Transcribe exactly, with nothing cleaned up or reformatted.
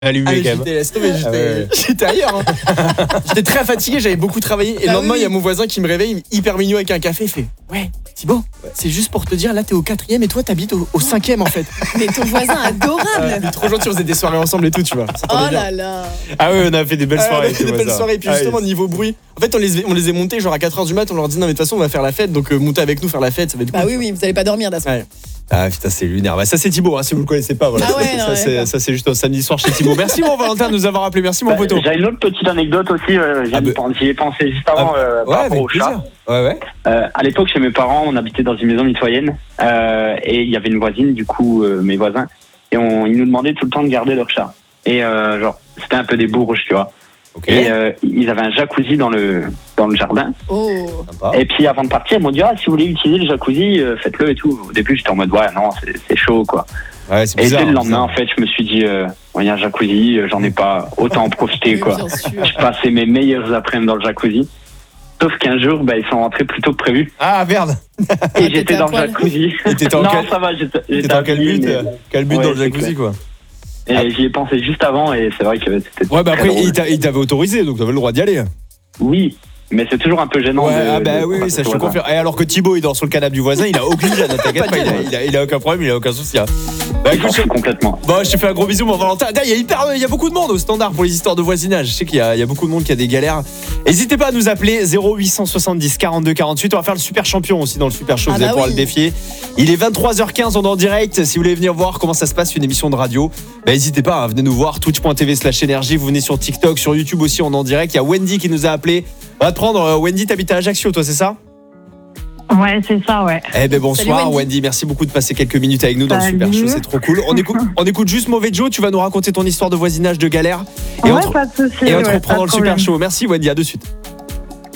allumé Ah, quand même. j'étais, laisse tomber, j'étais, Ah ouais. j'étais ailleurs. Hein. J'étais très fatigué, j'avais beaucoup travaillé. Et le Ah lendemain, il oui. y a mon voisin qui me réveille, hyper mignon avec un café. Il fait ouais, Thibaut, c'est juste pour te dire, là, t'es au quatrième et toi, t'habites au, au cinquième en fait. Mais ton voisin Euh, adorable. il est trop gentil, on faisait des soirées ensemble et tout, tu vois. Ça Oh s'entendait bien. là là. Ah ouais, on a fait des belles Ah, on soirées. a fait des belles soirées. Et puis justement, niveau bruit, en fait, on les, on les est montés genre à quatre heures du mat. On leur dit non, mais de toute façon, on va faire la fête. Donc, euh, montez avec nous faire la fête, ça va être Bah cool. oui, oui, vous allez pas dormir d'assaut. Ouais. Ah putain, c'est lunaire. Bah, ça c'est Thibaut, hein, si vous le connaissez pas. Voilà. Ah ouais, ça, non, ça, ouais, c'est, d'accord. ça c'est juste un samedi soir chez Thibaut. Merci mon Valentin de nous avoir appelé. Merci mon Bah, poteau. J'ai une autre petite anecdote aussi, euh, j'y Ah bah- j'y ai pensé juste avant Ah, euh, ouais, par rapport avec au chat. plaisir. Ouais, ouais. Euh, à l'époque, chez mes parents, on habitait dans une maison mitoyenne euh, et il y avait une voisine, du coup, euh, mes voisins, et on, ils nous demandaient tout le temps de garder leur chat. Et euh, genre, c'était un peu des bourges, tu vois. Ok. Et euh, ils avaient un jacuzzi dans le dans le jardin. Oh. Sympa. Et puis avant de partir, ils m'ont dit ah si vous voulez utiliser le jacuzzi, euh, faites-le et tout. Au début, j'étais en mode ouais non, c'est, c'est chaud quoi. Ouais, c'est Et bizarre. dès le lendemain, bizarre. en fait, je me suis dit euh, il y a un jacuzzi, euh, j'en ai pas autant en profiter Oui, quoi. bien sûr. Je passais mes meilleurs après-midi dans le jacuzzi. Sauf qu'un jour, bah, ils sont rentrés plus tôt que prévu. Ah merde. Et t'étais j'étais à dans le poil. jacuzzi. Et t'étais en non, quel- ça va, j'étais, j'étais T'étais en quel habillé, but mais- euh, Quel but Ouais, dans le c'est jacuzzi clair. quoi. Et j'y ai pensé juste avant et c'est vrai que c'était. Ouais, bah très après drôle. il, t'a- il t'avait autorisé donc t'avais le droit d'y aller. Oui, mais c'est toujours un peu gênant. Ouais, de, ah bah de- oui, de- oui, ça je te voilà. confirme. Et alors que Thibaut il dort sur le canapé du voisin, il a aucune gêne, t'inquiète pas, il a, il, a, il a aucun problème, il a aucun souci. Hein. Bah Je m'en écoute, je- fous complètement. bon, je te fais un gros bisou mon Valentin. D'ailleurs, Il y a hyper, il y a beaucoup de monde au standard pour les histoires de voisinage. Je sais qu'il y a, il y a beaucoup de monde qui a des galères. N'hésitez pas à nous appeler zéro huit cent soixante-dix quarante-deux quarante-huit. On va faire le super champion aussi dans le super show. Ah Vous allez bah pouvoir oui. le défier. Il est vingt-trois heures quinze, on est en direct. Si vous voulez venir voir comment ça se passe une émission de radio, bah, n'hésitez pas, hein, venez nous voir. Twitch point t v slash énergie. Vous venez sur TikTok, sur YouTube aussi, on est en direct. Il y a Wendy qui nous a appelé. On va te prendre. euh, Wendy, t'habites à Ajaccio, toi, c'est ça? Ouais, c'est ça, ouais. Eh ben bonsoir Salut, Wendy. Wendy. merci beaucoup de passer quelques minutes avec nous dans le Salut. Super Show, c'est trop cool. On écoute, on écoute juste Mauvais Joe, tu vas nous raconter ton histoire de voisinage de galère et Ouais, on te, pas de souci. et on te ouais, reprend pas dans de le Super problème. Show. Merci Wendy, à de suite.